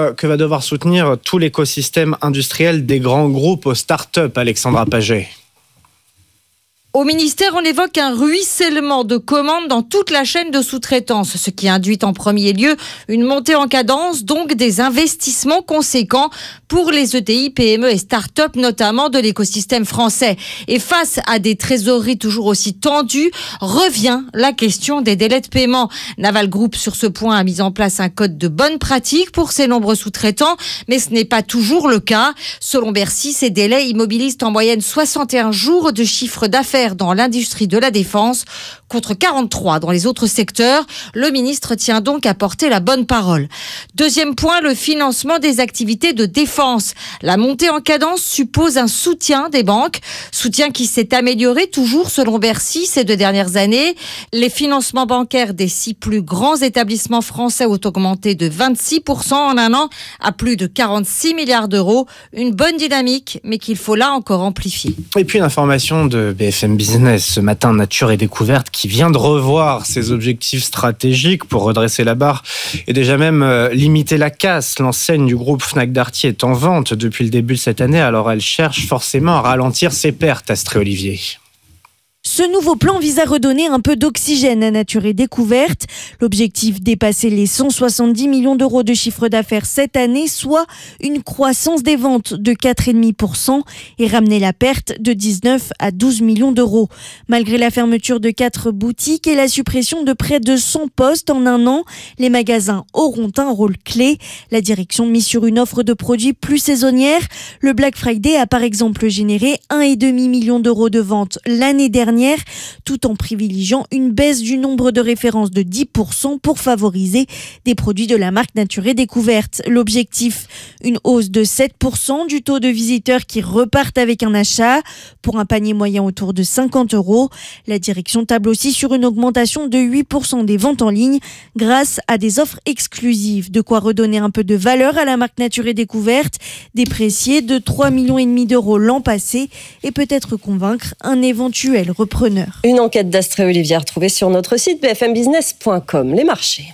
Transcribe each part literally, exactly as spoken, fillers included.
que va devoir soutenir tout l'écosystème industriel des grands groupes aux start-up, Alexandra Paget. Au ministère, on évoque un ruissellement de commandes dans toute la chaîne de sous-traitance, ce qui induit en premier lieu une montée en cadence, donc des investissements conséquents pour les E T I, P M E et start-up, notamment de l'écosystème français. Et face à des trésoreries toujours aussi tendues, revient la question des délais de paiement. Naval Group, sur ce point, a mis en place un code de bonne pratique pour ses nombreux sous-traitants, mais ce n'est pas toujours le cas. Selon Bercy, ces délais immobilisent en moyenne soixante et un jours de chiffre d'affaires dans l'industrie de la défense, contre quarante-trois dans les autres secteurs. Le ministre tient donc à porter la bonne parole. Deuxième point, le financement des activités de défense. La montée en cadence suppose un soutien des banques, soutien qui s'est amélioré toujours selon Bercy ces deux dernières années. Les financements bancaires des six plus grands établissements français ont augmenté de vingt-six pour cent en un an à plus de quarante-six milliards d'euros. Une bonne dynamique, mais qu'il faut là encore amplifier. Et puis une information de B F M Business ce matin, Nature et Découverte qui vient de revoir ses objectifs stratégiques pour redresser la barre et déjà même euh, limiter la casse. L'enseigne du groupe Fnac Darty est en vente depuis le début de cette année, alors elle cherche forcément à ralentir ses pertes, Astrée Olivier. Ce nouveau plan vise à redonner un peu d'oxygène à Nature et Découverte. L'objectif, dépasser les cent soixante-dix millions d'euros de chiffre d'affaires cette année, soit une croissance des ventes de quatre virgule cinq pour cent et ramener la perte de dix-neuf à douze millions d'euros. Malgré la fermeture de quatre boutiques et la suppression de près de cent postes en un an, les magasins auront un rôle clé. La direction mise sur une offre de produits plus saisonnière. Le Black Friday a par exemple généré un virgule cinq million d'euros de ventes l'année dernière, tout en privilégiant une baisse du nombre de références de dix pour cent pour favoriser des produits de la marque Nature et Découverte. L'objectif, une hausse de sept pour cent du taux de visiteurs qui repartent avec un achat pour un panier moyen autour de cinquante euros. La direction table aussi sur une augmentation de huit pour cent des ventes en ligne grâce à des offres exclusives. De quoi redonner un peu de valeur à la marque Nature et Découverte, dépréciée de trois virgule cinq millions d'euros l'an passé, et peut-être convaincre un éventuel repreneur. Une enquête d'Astrée Olivier retrouvée sur notre site b f m business point com. Les marchés.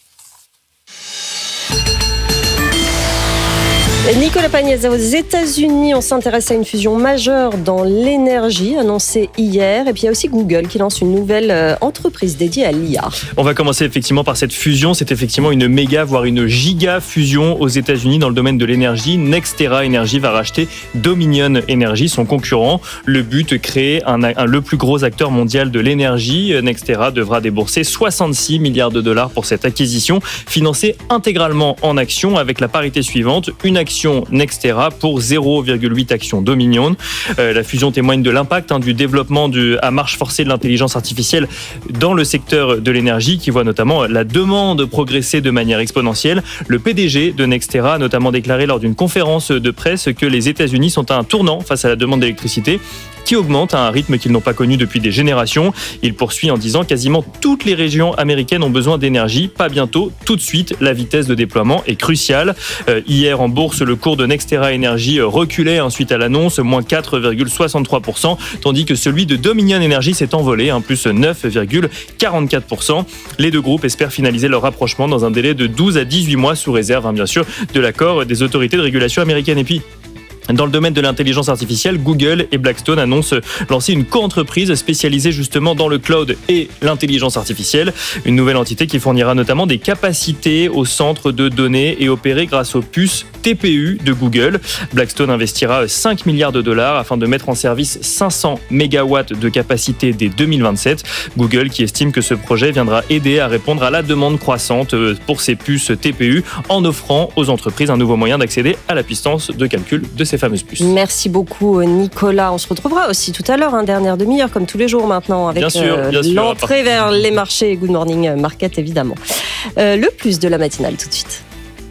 Nicolas Pagnès, aux États-Unis, on s'intéresse à une fusion majeure dans l'énergie annoncée hier. Et puis il y a aussi Google qui lance une nouvelle entreprise dédiée à l'I A. On va commencer effectivement par cette fusion. C'est effectivement une méga, voire une giga fusion aux États-Unis dans le domaine de l'énergie. NextEra Energy va racheter Dominion Energy, son concurrent. Le but, créer un, un, le plus gros acteur mondial de l'énergie. NextEra devra débourser soixante-six milliards de dollars pour cette acquisition, financée intégralement en actions avec la parité suivante. Une action NextEra pour zéro virgule huit actions Dominion. Euh, la fusion témoigne de l'impact hein, du développement du, à marche forcée de l'intelligence artificielle dans le secteur de l'énergie, qui voit notamment la demande progresser de manière exponentielle. Le P D G de NextEra a notamment déclaré lors d'une conférence de presse que les États-Unis sont à un tournant face à la demande d'électricité qui augmente à un rythme qu'ils n'ont pas connu depuis des générations. Il poursuit en disant quasiment toutes les régions américaines ont besoin d'énergie, pas bientôt, tout de suite. La vitesse de déploiement est cruciale. Euh, hier en bourse, le cours de NextEra Energy reculait ensuite à l'annonce, moins quatre virgule soixante-trois pour cent, tandis que celui de Dominion Energy s'est envolé, hein, plus neuf virgule quarante-quatre pour cent. Les deux groupes espèrent finaliser leur rapprochement dans un délai de douze à dix-huit mois, sous réserve, hein, bien sûr, de l'accord des autorités de régulation américaines. Et puis, dans le domaine de l'intelligence artificielle, Google et Blackstone annoncent lancer une co-entreprise spécialisée justement dans le cloud et l'intelligence artificielle. Une nouvelle entité qui fournira notamment des capacités au centre de données et opérée grâce aux puces T P U de Google. Blackstone investira cinq milliards de dollars afin de mettre en service cinq cents mégawatts de capacité dès deux mille vingt-sept. Google qui estime que ce projet viendra aider à répondre à la demande croissante pour ces puces T P U en offrant aux entreprises un nouveau moyen d'accéder à la puissance de calcul de ces fameuses puces. Merci beaucoup Nicolas. On se retrouvera aussi tout à l'heure, hein, dernière demi-heure comme tous les jours maintenant avec bien sûr, euh, bien l'entrée sûr, vers les marchés. Good Morning Market évidemment. Euh, le plus de la matinale tout de suite.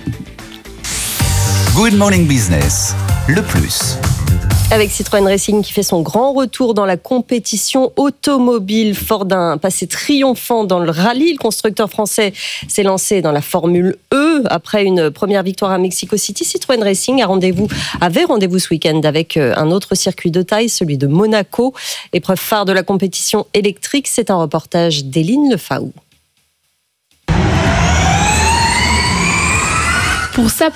Good Morning Business, le plus. Avec Citroën Racing qui fait son grand retour dans la compétition automobile. Fort d'un passé triomphant dans le rallye, le constructeur français s'est lancé dans la Formule E. Après une première victoire à Mexico City, Citroën Racing a rendez-vous, avait rendez-vous ce week-end avec un autre circuit de taille, celui de Monaco. Épreuve phare de la compétition électrique, c'est un reportage d'Éline Lefaou. Pour sa